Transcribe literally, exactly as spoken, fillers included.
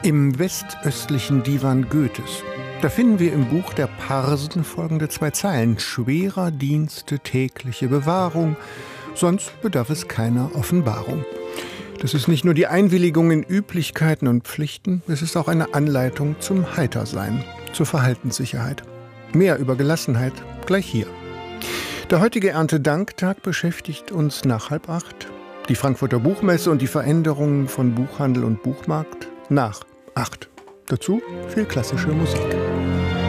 Im westöstlichen Divan Goethes, da finden wir im Buch der Parsen folgende zwei Zeilen: Schwerer Dienste tägliche Bewahrung, sonst bedarf es keiner Offenbarung. Das ist nicht nur die Einwilligung in Üblichkeiten und Pflichten, es ist auch eine Anleitung zum Heitersein, zur Verhaltenssicherheit. Mehr über Gelassenheit gleich hier. Der heutige Erntedanktag beschäftigt uns nach halb acht. Die Frankfurter Buchmesse und die Veränderungen von Buchhandel und Buchmarkt nach acht. Dazu viel klassische Musik.